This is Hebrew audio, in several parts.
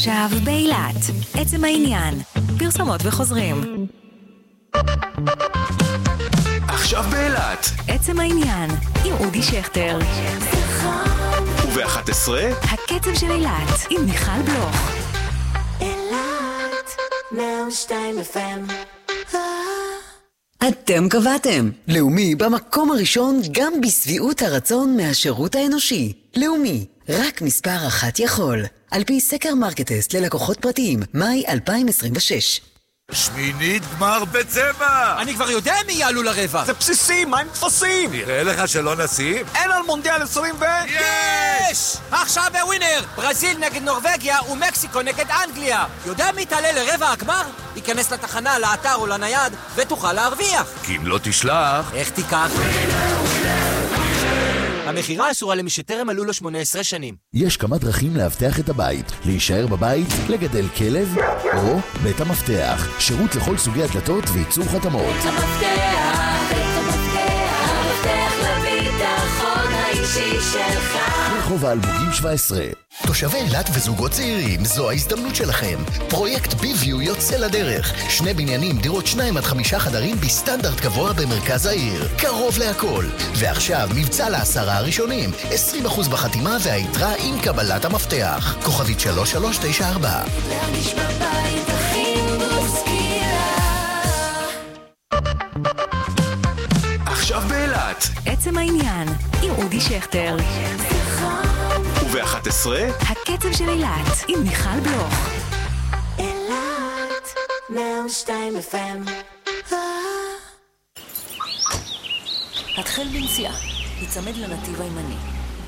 עכשיו באילת, עצם העניין, פרסומות וחוזרים. עכשיו באילת, עצם העניין, עם אודי שכטר. וב-11, הקצב של אילת, עם מיכל בלוך. אילת, 102 FM. אתם קבעתם. לאומי במקום הראשון גם בסביעות הרצון מהשירות האנושי. לאומי, רק מספר אחת יכול. על פי סקר מרקטסט ללקוחות פרטיים, מאי 2026. שמינית גמר בצבע! אני כבר יודע מי יעלו לרבע. זה בסיסי, מה עם תפסים? נראה לך שלא נשים? אין על מונדיאל 20 יש! עכשיו בווינר! ברזיל נגד נורווגיה ומקסיקו נגד אנגליה. יודע מי תעלה לרבע הגמר? ייכנס לתחנה, לאתר או לנייד ותוכל להרוויח. כי אם לא תשלח... איך תיקח? המחירה אסורה למי שטרם מלאו לו 18 שנים. יש כמה דרכים להבטח את הבית. להישאר בבית, לגדל כלב, או בית המפתח. שירות לכל סוגי הדלתות וייצור חתמות. בית המפתח לביטחון האישי שלך. רחוב האלמוגים 17. תושבי אילת וזוגות צעירים, זו ההזדמנות שלכם. פרויקט ביוויו יוצא לדרך. 2 בניינים, דירות 2 עד 5 חדרים בסטנדרט גבוה במרכז העיר. קרוב להכל. ועכשיו מבצע ל10 הראשונים. 20% בחתימה והיתרה עם קבלת המפתח. כוכבית 3394. להרגיש בבית הכי בוסקילה. עכשיו באילת, עצם העניין, עם אודי שכטר. וב-11, הקצב של אילת, עם מיכל בלוך. אילת, 102 FM. התחל בנסיעה, יצמד לנתיב הימני.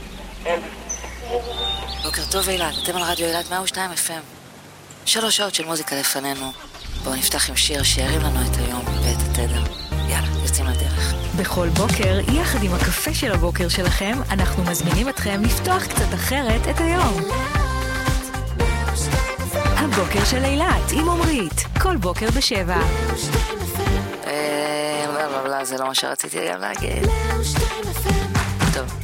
בוקר טוב אילת, אתם על רדיו אילת 102 FM. 3 שעות של מוזיקה לפנינו. בואו נפתח עם שיר שירים לנו את היום ואת התדר. יאללה, יוצאים לדרך. בכל בוקר, יחד עם הקפה של הבוקר שלכם, אנחנו מזמינים אתכם לפתוח קצת אחרת את היום. הבוקר של אילת עם עומרית, כל בוקר ב7. לא, זה לא מה שרציתי גם להגיד. טוב.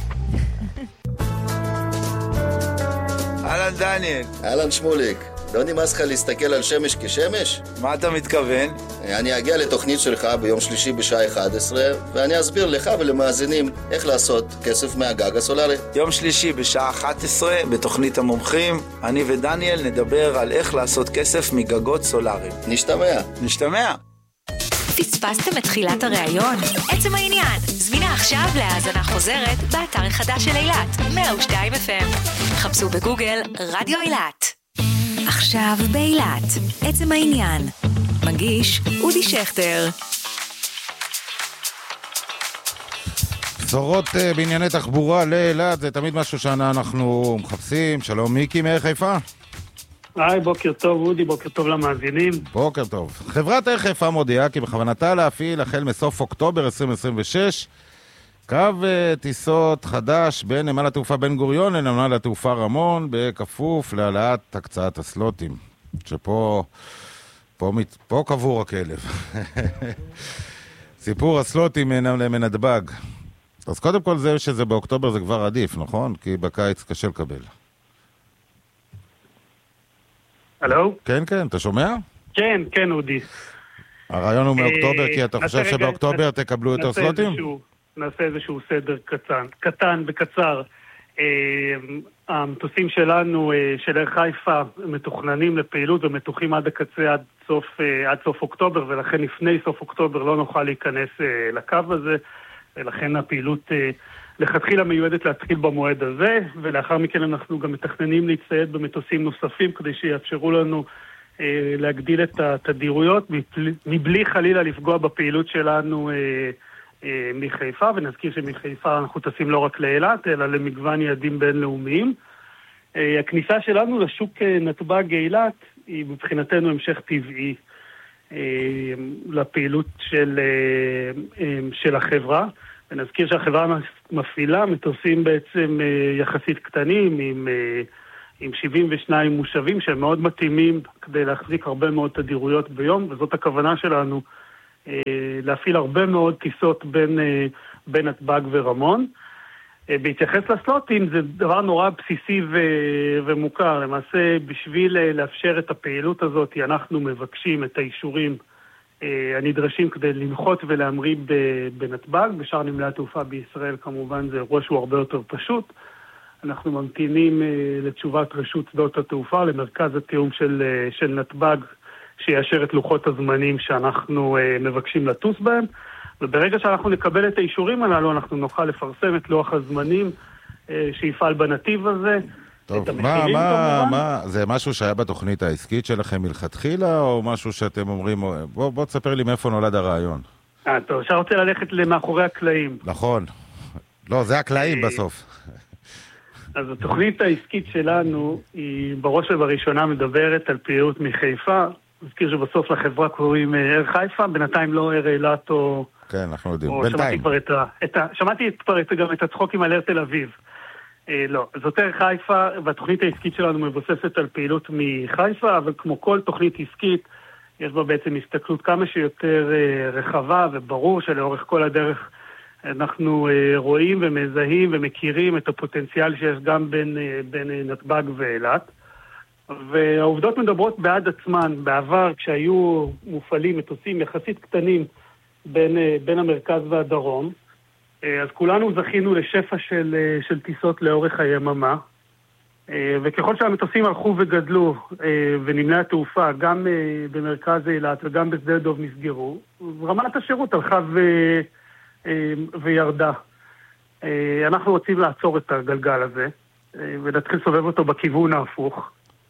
אהלן דניאל. אהלן שמוליק. לא נמאס לך להסתכל על שמש כשמש? מה אתה מתכוון? אני אגיע לתוכנית שלך ביום שלישי בשעה 11, ואני אסביר לך ולמאזינים איך לעשות כסף מהגג הסולרי. יום שלישי בשעה 11 בתוכנית המומחים, אני ודניאל נדבר על איך לעשות כסף מגגות סולריים. נשתמע. פספסתם את תחילת הראיון? עצם העניין, זמינה עכשיו להאזנה חוזרת באתר החדש של אילת, 102 FM. חפשו בגוגל רדיו אילת. עכשיו באילת, עצם העניין. מגיש אודי שכטר. בשורות בענייני תחבורה לאילת, זה תמיד משהו שאנחנו מחפשים. שלום מיקי מחיפה. היי, בוקר טוב אודי, בוקר טוב למאזינים. בוקר טוב. חברת אר חיפה מודיעה כי בכוונתה להפעיל החל מסוף אוקטובר 2026 קו טיסות חדש בין נמל התעופה בן גוריון לנמל התעופה רמון, בכפוף להעלאת הקצאת הסלוטים, שפה קבור הכלב. סיפור הסלוטים מנתב"ג. אז קודם כל זה שזה באוקטובר זה כבר עדיף, נכון? כי בקיץ קשה לקבל. הלו? כן, אתה שומע? כן, אודי. הרעיון הוא מאוקטובר, כי אתה חושב שבאוקטובר תקבלו יותר סלוטים? נעשה איזשהו סדר קטן וקצר. המטוסים שלנו, של אר חיפה, מתוכננים לפעילות ומתוחים עד הקצה, עד סוף אוקטובר, ולכן לפני סוף אוקטובר לא נוכל להיכנס לקו הזה, ולכן הפעילות לכתחילה מיועדת להתחיל במועד הזה, ולאחר מכן אנחנו גם מתכננים להצטייד במטוסים נוספים, כדי שיאפשרו לנו להגדיל את התדירויות, מבלי חלילה לפגוע בפעילות שלנו מחיפה, ונזכיר שמחיפה אנחנו טסים לא רק לאילת, אלא למגוון יעדים בינלאומיים. הכניסה שלנו לשוק נתב"ג אילת היא מבחינתנו המשך טבעי לפעילות של החברה, ונזכיר שהחברה מפעילה מטוסים בעצם יחסית קטנים עם 72 מושבים שהם מאוד מתאימים כדי להחזיק הרבה מאוד תדירויות ביום, וזאת הכוונה שלנו להפעיל הרבה מאוד טיסות בין נתב"ג ורמון. בהתייחס לסלוטים, זה דבר נורא בסיסי ומוכר. למעשה, בשביל לאפשר את הפעילות הזאת, אנחנו מבקשים את האישורים הנדרשים כדי לנחות ולהמריא בנתב"ג. בשאר נמלי התעופה בישראל, כמובן, זה אירוע שהוא הרבה יותר פשוט. אנחנו ממתינים לתשובת רשות שדות התעופה, למרכז התיאום של נתב"ג, שיאשר את לוחות הזמנים שאנחנו מבקשים לטוס בהם. וברגע שאנחנו נקבל את האישורים הללו, אנחנו נוכל לפרסם את לוח הזמנים שיפעל בנתיב הזה. טוב, זה משהו שהיה בתוכנית העסקית שלכם מלכתחילה, או משהו שאתם אומרים, בוא תספר לי מאיפה נולד הרעיון. טוב, אפשר רוצה ללכת למאחורי הקלעים. נכון. לא, זה הקלעים בסוף. אז התוכנית העסקית שלנו היא בראש ובראשונה מדברת על פעילות מחיפה. נזכיר שבסוף לחברה קוראים עיר חיפה, בינתיים לא עיר אילת או... כן, אנחנו יודעים, בינתיים. שמעתי כבר גם את הצחוקים על עיר תל אביב. לא, זאת עיר חיפה, והתוכנית העסקית שלנו מבוססת על פעילות מחיפה, אבל כמו כל תוכנית עסקית, יש בה בעצם הסתכלות כמה שיותר רחבה, וברור שלאורך כל הדרך אנחנו רואים ומזהים ומכירים את הפוטנציאל שיש גם בין נתב"ג ואילת. והעובדות מדברות בעד עצמן. בעבר, כשהיו מופעלים מטוסים יחסית קטנים בין המרכז והדרום, אז כולנו זכינו לשפע של טיסות לאורך היממה, וככל שהמטוסים הלכו וגדלו, ונמלי התעופה, גם במרכז אילת וגם בשדה דוב נסגרו, רמת השירות הלכה וירדה. אנחנו רוצים לעצור את הגלגל הזה, ולהתחיל לסובב אותו בכיוון ההפוך.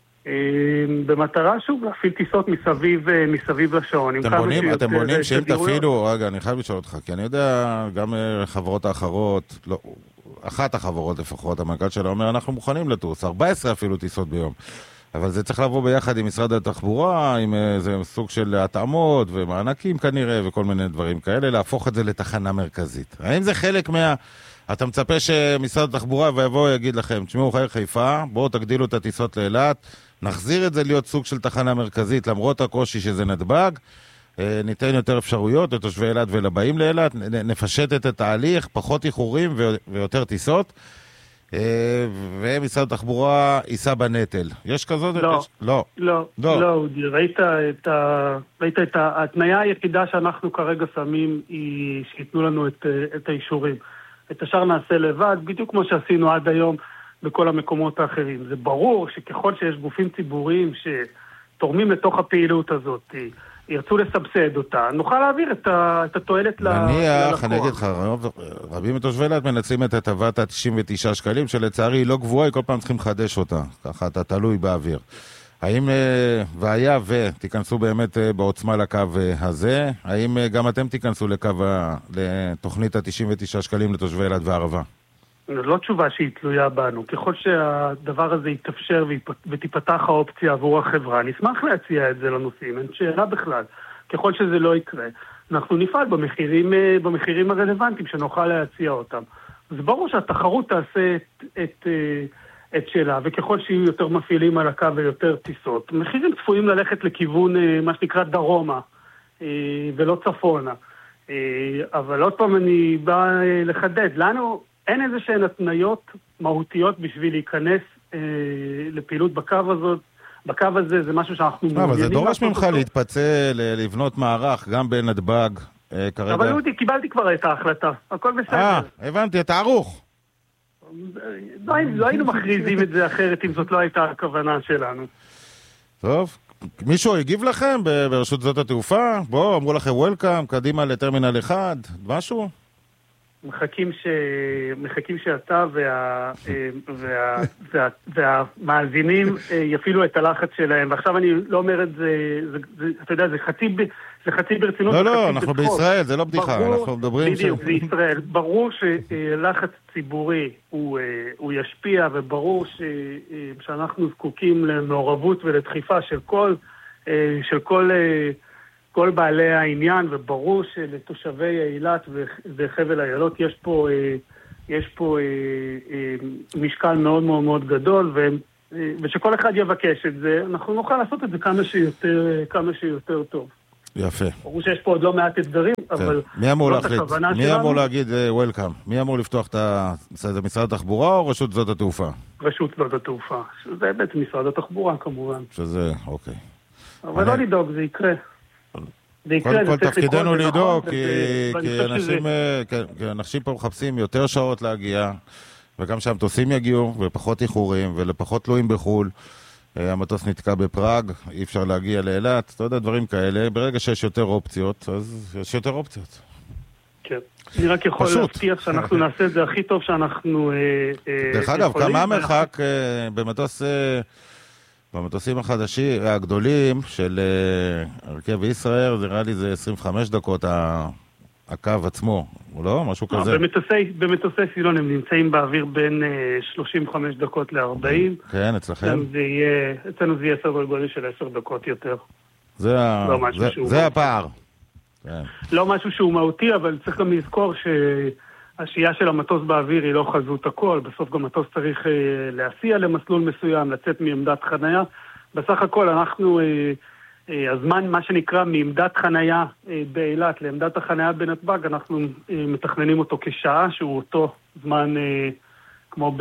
במטרה שוב להפעיל טיסות מסביב לשעון. אתם בונים שאם תפעילו, רגע, אני חייב לשאול אותך, כי אני יודע, גם חברות האחרות, לא, אחת החברות לפחות, המנכ"ל שלה אומר, אנחנו מוכנים לטוס, 14 אפילו טיסות ביום. אבל זה צריך לבוא ביחד עם משרד התחבורה, עם איזה סוג של התאמות ומענקים כנראה, וכל מיני דברים כאלה, להפוך את זה לתחנה מרכזית. האם זה חלק אתה מצפה שמשרד התחבורה ויבוא יגיד לכם, תשמעו חיפה, בואו תגדילו את הטיסות לאילת, נחזיר את זה להיות סוג של תחנה מרכזית, למרות הקושי שזה נתב"ג, ניתן יותר אפשרויות לתושבי אילת ולבאים לאילת, נפשט את התהליך, פחות איחורים ויותר טיסות, ומשרד התחבורה יישא בנטל. יש כזאת? לא, ראית את ההתניה היחידה שאנחנו כרגע שמים היא שיתנו לנו את האישורים. את השאר נעשה לבד, בדיוק כמו שעשינו עד היום בכל המקומות האחרים. זה ברור שככל שיש גופים ציבוריים שתורמים לתוך הפעילות הזאת, ירצו לסבסד אותה, נוכל להעביר את התועלת ללקוח. נניח, אני אגיד לך, רבים מתושבי אילת מנצלים את הטבת ה-99 שקלים, שלצערי היא לא גבוהה, כל פעם צריכים לחדש אותה. ככה אתה תלוי באוויר. האם, והיה ותיכנסו באמת בעוצמה לקו הזה, האם גם אתם תיכנסו לתוכנית ה-99 שקלים לתושבי אילת וערבה? זו לא תשובה שהיא תלויה בנו. ככל שהדבר הזה יתאפשר ותיפתח האופציה עבור החברה, נשמח להציע את זה לנושאים, אין שאלה בכלל. ככל שזה לא יקרה, אנחנו נפעל במחירים הרלוונטיים שנוכל להציע אותם. זה ברור שהתחרות תעשה את שלה, וככל שיהיו יותר מפעילים על הקו ויותר טיסות, מחירים צפויים ללכת לכיוון מה שנקרא דרומה, ולא צפונה. אבל עוד פעם אני בא לחדד, לנו אין איזה שהן התניות מהותיות בשביל להיכנס לפעילות בקו הזה, זה משהו שאנחנו מעוניינים. אבל זה דורש ממך להתפצל, לבנות מערך, גם בנתב"ג כרגע. אבל אודי, קיבלתי כבר את ההחלטה, הכל בסדר. הבנתי, אתה ערוך. לא היינו מכריזים את זה אחרת אם זאת לא הייתה הכוונה שלנו. טוב, מישהו הגיב לכם ברשות שדות התעופה? בואו, אמרו לכם וולקאם, קדימה לטרמינל 1, משהו? מחכים שאתה והמאזינים יפעילו את הלחץ שלהם, ועכשיו אני לא אומר את זה, אתה יודע, זה חצי ברצינות. לא, אנחנו בישראל, זה לא בדיחה, אנחנו מדברים בדיוק, זה ישראל. ברור שלחץ ציבורי הוא ישפיע, וברור שאנחנו זקוקים למעורבות ולדחיפה של כל בעלי העניין, וברור שלתושבי אילת וחבל אילות יש פה משקל מאוד מאוד מאוד גדול, ושכל אחד יבקש את זה, אנחנו נוכל לעשות את זה כמה שיותר טוב. יפה. ברור שיש פה עוד לא מעט אתגרים, אבל מי אמור זאת להחליט? הכוונה מי שלנו. אמור להגיד וולקאם? מי אמור לפתוח את משרד התחבורה או רשות שדות התעופה? רשות שדות התעופה. זה בעצם משרד התחבורה כמובן. שזה, אוקיי. אבל לא לדאוג, זה יקרה. קודם כל תפקידנו לדאוג, כי אנשים פה מחפשים יותר שעות להגיע, וגם שהמטוסים יגיעו, ופחות איחורים, ולפחות תלויים בחול. המטוס נתקע בפראג, אי אפשר להגיע לאילת, אתה יודע, דברים כאלה. ברגע שיש יותר אופציות, אז יש יותר אופציות. כן. אני רק יכול להבטיח שאנחנו נעשה את זה הכי טוב שאנחנו דרך אגב, כמה המרחק במטוסים החדשים, הגדולים של הרכב ישראל, זה נראה לי זה 25 דקות הקו עצמו, לא? משהו כזה. במטוסי סילון הם נמצאים באוויר בין 35 דקות ל-40. כן, אצלכם? אצלנו זה יהיה סדר גודל של 10 דקות יותר. זה הפער. לא משהו שהוא מהותי, אבל צריך גם לזכור שהשהייה של המטוס באוויר היא לא חזות הכל. בסוף גם מטוס צריך להסיע למסלול מסוים, לצאת מעמדת חנייה. בסך הכל אנחנו... הזמן, מה שנקרא, מעמדת חנייה באילת לעמדת החנייה בנתב"ג, אנחנו מתכננים אותו כשעה, שהוא אותו זמן כמו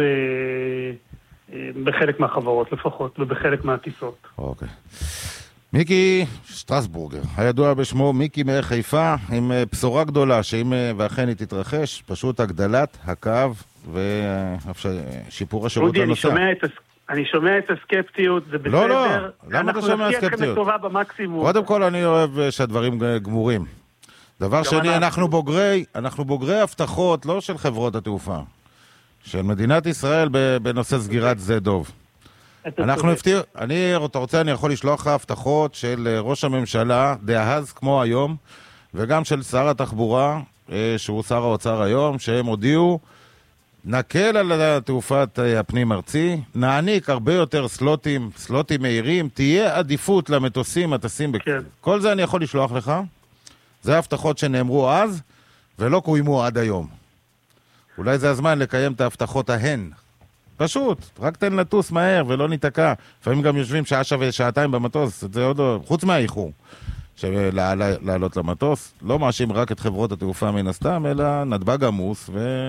בחלק מהחברות לפחות, ובחלק מהטיסות. אוקיי. מיקי שטרסבורגר, הידוע בשמו מיקי מעיר חיפה, עם בשורה גדולה, שאם ואכן היא תתרחש, פשוט הגדלת הקו ושיפור השירות לנוסע. אני שומע את הסקפטיות, זה בסדר. לא, למה אתה שומע אנחנו נפתיע אתכם הסקפטיות? לטובה במקסימום. קודם כל אני אוהב שהדברים גמורים. דבר שני, אנחנו בוגרי הבטחות, לא של חברות התעופה, של מדינת ישראל בנושא סגירת שדה דוב. אתה רוצה, אני יכול לשלוח לך הבטחות של ראש הממשלה דאז כמו היום, וגם של שר התחבורה, שהוא שר האוצר היום, שהם הודיעו, נקל על התעופת הפנים ארצי, נעניק הרבה יותר סלוטים מהירים, תהיה עדיפות למטוסים, הטסים כל זה אני יכול לשלוח לך. זה הבטחות שנאמרו אז, ולא קוימו עד היום. אולי זה הזמן לקיים את ההבטחות ההן. פשוט, רק תן לטוס מהר ולא ניתקע. לפעמים גם יושבים שעה ושעתיים במטוס, זה עוד לא, חוץ מהאיחור. לעלות למטוס, לא מאשים רק את חברות התעופה מן הסתם, אלא נתב"ג עמוס,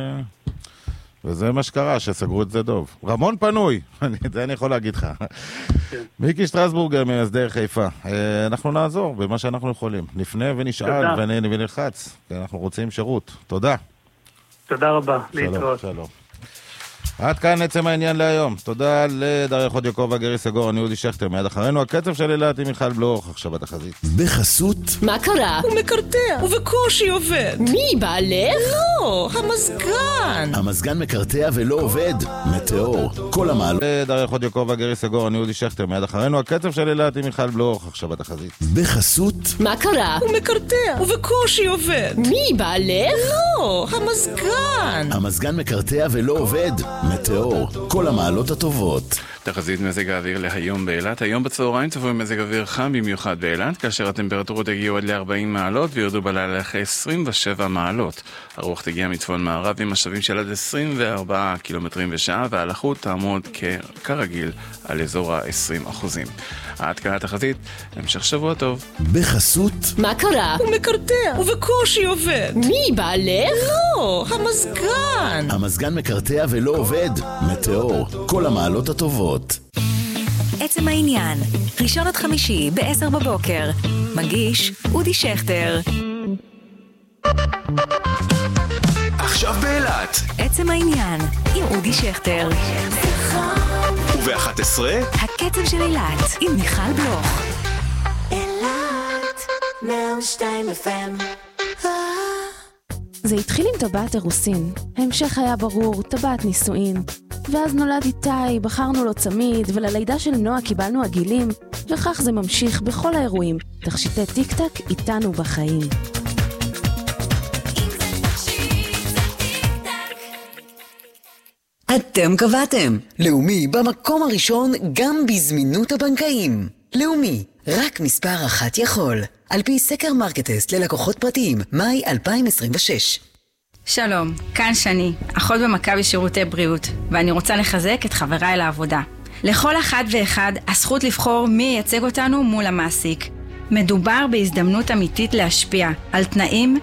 וזה מה שקרה, שסגרו את זה דוב. רמון פנוי, זה אני יכול להגיד לך. מיקי שטרסבורגר מהסדר חיפה. אנחנו נעזור במה שאנחנו יכולים. נפנה ונשאל ונלחץ, כי אנחנו רוצים שירות. תודה. תודה רבה. להתראות. שלום. עד כאן עצם העניין להיום. תודה לדריה חודיוקוב והגרי סגור, אני אודי שכטר. מיד אחרינו הקצב של אילת עם מיכל בלוך, עכשיו בתחזית. בחסות. מה קרה? הוא מקרטע, ובקושי עובד. מי, בעלך? לא, המזגן. המזגן מקרטע ולא עובד. מטאור. כל המעלות. דריה חודיוקוב והגרי סגור, אני אודי שכטר. מיד אחרינו הקצב של אילת עם מיכל בלוך, עכשיו בתחזית. בחסות. מה קרה? הוא מקרטע, ובקושי עובד. מי, בעלך? לא, המזגן. המזגן מקרטע ולא עובד. מטאור, כל המעלות הטובות. תחזית מזג האוויר להיום באילת. היום בצהריים צפוי מזג אוויר חם במיוחד באילת, כאשר הטמפרטורות הגיעו עד ל-40 מעלות וירדו בלילה אחרי 27 מעלות. הרוח תגיע מצפון מערב עם משאבים של עד 24 קילומטרים בשעה, והלחות תעמוד כרגיל על אזור ה-20%. עד כאן התחזית, המשך שבוע טוב. בחסות. מה קרה? הוא מקרטע, ובקושי עובד. מי, בעלך? לא, המזגן. המזגן מקרטע ולא עובד. מטאור, כל המעלות הטובות. עצם העניין, ראשון עד חמישי ב-10 בבוקר. מגיש אודי שכטר. עכשיו באילת. עצם העניין עם אודי שכטר. וב-11 הקצב של אילת עם מיכל בלוך. אילת 102 FM. זה התחיל עם טבעת אירוסין, ההמשך היה ברור, טבעת נישואין. ואז נולד איתי, בחרנו לו צמיד, וללידה של נועה קיבלנו עגילים, וכך זה ממשיך בכל האירועים. תכשיטי טיק טק איתנו בחיים. אתם קבעתם. לאומי במקום הראשון גם בזמינות הבנקאים. לאומי, רק מספר אחת יכול. על פי סקר מרקטסט ללקוחות פרטיים, מאי 2026. שלום, כאן שני, אחות במכבי שירותי בריאות, ואני רוצה לחזק את חבריי לעבודה. לכל אחד ואחד הזכות לבחור מי ייצג אותנו מול המעסיק. מדובר בהזדמנות אמיתית להשפיע על תנאים